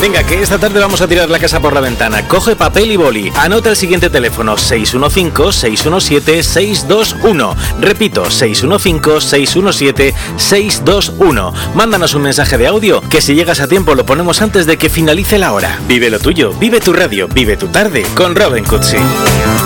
Venga, que esta tarde vamos a tirar la casa por la ventana. Coge papel y boli. Anota el siguiente teléfono: 615-617-621. Repito, 615-617-621. Mándanos un mensaje de audio, que si llegas a tiempo lo ponemos antes de que finalice la hora. Vive lo tuyo, vive tu radio, vive tu tarde con Robin Cutsi.